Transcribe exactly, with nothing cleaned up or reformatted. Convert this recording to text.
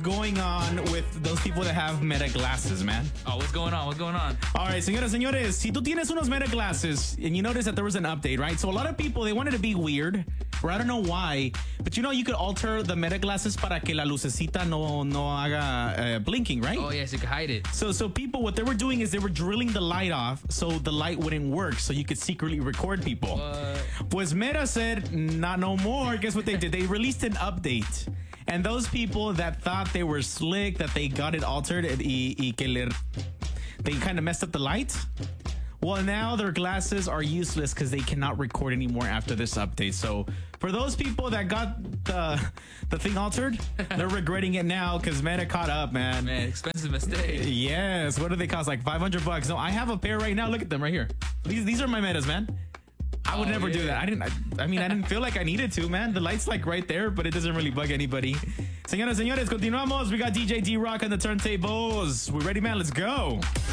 going on with those people that have Meta glasses, man? Oh, what's going on? What's going on? All right, señoras, señores, si tú tienes unos Meta glasses and you notice that there was an update, right? So a lot of people, they wanted to be weird, or I don't know why, but you know you could alter the Meta glasses para que la lucecita no, no haga uh, blinking, right? Oh, yes, you can hide it. So so people, what they were doing is they were drilling the light off so the light wouldn't work, so you could secretly record people. What? Pues Meta said, not no more. Guess what they did? They released an update. And those people that thought they were slick, that they got it altered, y, y que le, they kind of messed up the light. Well, now their glasses are useless because they cannot record anymore after this update. So for those people that got the the thing altered, they're regretting it now because Meta caught up, man. Man, expensive mistake. Yes. What do they cost? Like five hundred bucks. No, I have a pair right now. Look at them right here. These these are my Metas, man. I would oh, never yeah. do that. I didn't. I, I mean, I didn't feel like I needed to, man. The light's like right there, but it doesn't really bug anybody. Señoras, señores, continuamos. We got D J D-Rock on the turntables. We ready, man? Let's go.